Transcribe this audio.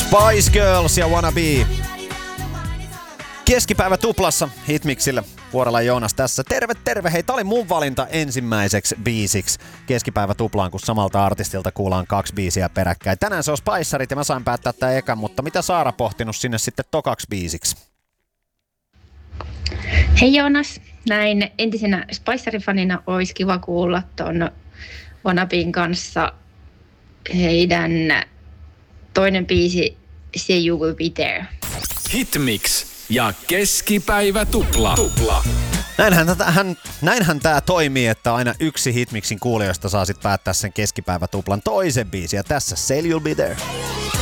Spice Girls ja Wanna Be. Keskipäivä tuplassa Hitmixillä. Vuorella Joonas tässä. Terve, terve. Hei, tää oli mun valinta ensimmäiseksi biisiksi keskipäivä tuplaan, kun samalta artistilta kuullaan 2 biisiä peräkkäin. Tänään se on Spicerit ja mä sain päättää tää ekan, mutta mitä Saara pohtinut sinne sitten tokaksi biisiksi? Hei Joonas, näin entisenä Spicerin-fanina olisi kiva kuulla ton Wannabeen kanssa heidän toinen biisi Say You Will Be There. Hitmix ja keskipäivä tupla. Näinhän tää toimii, että aina yksi Hitmixin kuulijoista saa sit päättää sen keskipäivä tuplan toisen biisin. Ja tässä Say You'll Be There.